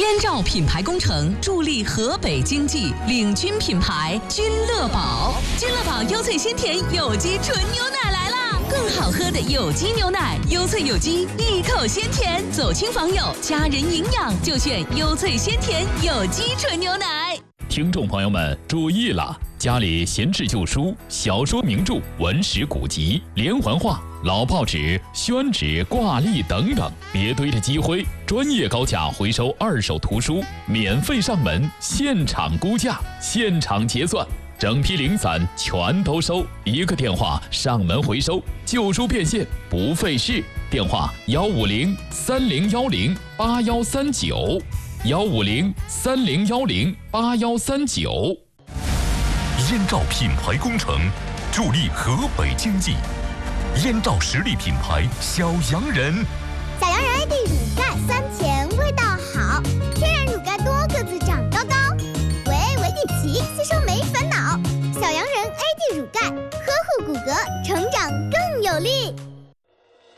燕赵品牌工程助力河北经济，领军品牌君乐宝。君乐宝优萃鲜甜有机纯牛奶来啦！更好喝的有机牛奶，优萃有机，一口鲜甜。走亲访友，家人营养就选优萃鲜甜有机纯牛奶。 听众朋友们注意了，家里闲置旧书、小说名著、文史古籍、连环画、老报纸、宣纸、挂历等等，别堆着积灰。专业高价回收二手图书，免费上门，现场估价，现场结算，整批零散全都收。一个电话上门回收，旧书变现不费事。电话150-3010-8139。150-3010-8139。 燕赵品牌工程助力河北经济，燕赵实力品牌小洋人。 小洋人 AD 乳钙酸甜味道好，天然乳钙多个子长高高，维底奇吸收没烦恼。小洋人 AD 乳钙呵护骨骼，成长更有力。